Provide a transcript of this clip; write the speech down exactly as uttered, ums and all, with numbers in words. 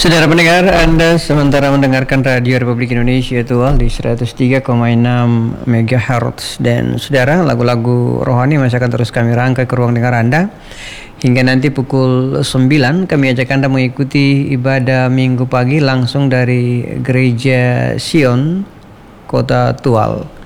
Saudara pendengar, Anda sementara mendengarkan Radio Republik Indonesia Tual di seratus tiga koma enam megahertz. Dan saudara, lagu-lagu rohani masih akan terus kami rangkai ke ruang dengar Anda hingga nanti pukul sembilan. Kami ajak Anda mengikuti ibadah minggu pagi langsung dari Gereja Sion, Kota Tual.